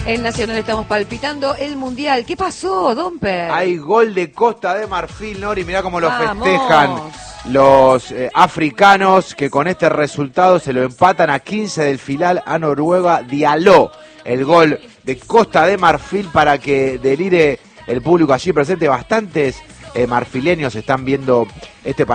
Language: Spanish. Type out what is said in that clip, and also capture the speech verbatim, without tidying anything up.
En Nacional estamos palpitando el Mundial. ¿Qué pasó, Domper? Hay gol de Costa de Marfil, Nori, mirá cómo lo Vamos. festejan los eh, africanos, que con este resultado se lo empatan a quince del final a Noruega. Diallo, el gol de Costa de Marfil para que delire el público allí presente. Bastantes eh, marfileños están viendo este partido.